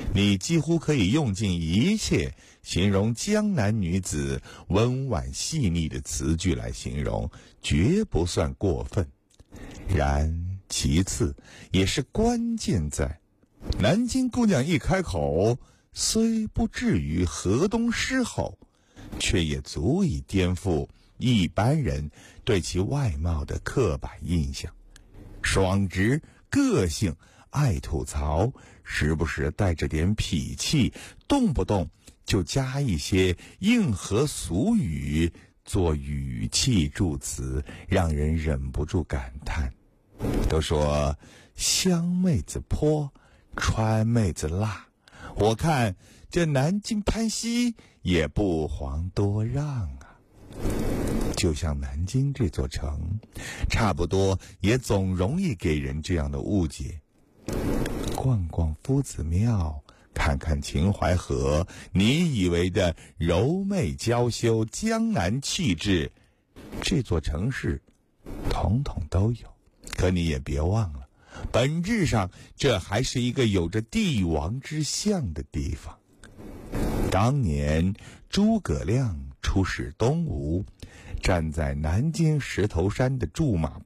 你几乎可以用尽一切形容江南女子温婉细腻的词句来形容，绝不算过分。然其次也是关键在，南京姑娘一开口，虽不至于河东狮吼，却也足以颠覆一般人对其外貌的刻板印象。爽直、个性、爱吐槽，时不时带着点痞气，动不动就加一些硬核俗语做语气助词，让人忍不住感叹。都说湘妹子泼，川妹子辣，我看这南京潘西也不遑多让啊。就像南京这座城，差不多也总容易给人这样的误解。逛逛夫子庙，看看秦淮河，你以为的柔媚娇羞、江南气质，这座城市统统都有。可你也别忘了，本质上这还是一个有着帝王之相的地方。当年诸葛亮出使东吴，站在南京石头山的驻马